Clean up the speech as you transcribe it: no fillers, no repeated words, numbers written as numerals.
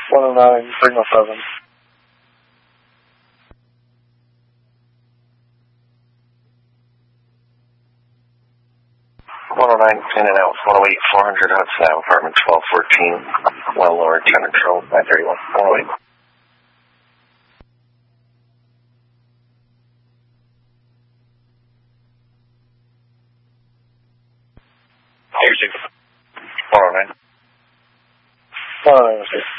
109, signal 7. 109, in and out, 108, 400 Hudson Ave, apartment 1214, well lower, 10 control, 931, 108. Here's 109. 109,